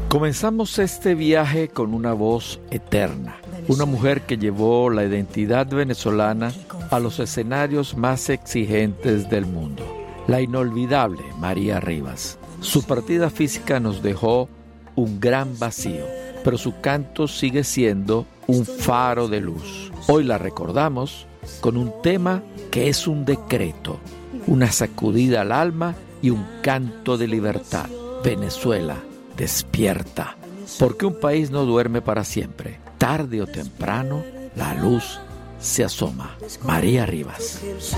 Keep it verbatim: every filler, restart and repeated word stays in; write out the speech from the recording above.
Comenzamos este viaje con una voz eterna, una mujer que llevó la identidad venezolana a los escenarios más exigentes del mundo, la inolvidable María Rivas. Su partida física nos dejó un gran vacío, pero su canto sigue siendo un faro de luz. Hoy la recordamos con un tema que es un decreto, una sacudida al alma y un canto de libertad. Venezuela, despierta, porque un país no duerme para siempre. Tarde o temprano, la luz se asoma. María Rivas.